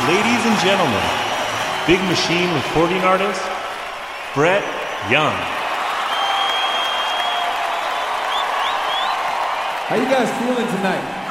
ladies and gentlemen, Big Machine recording artist, Brett Young. How you guys feeling tonight?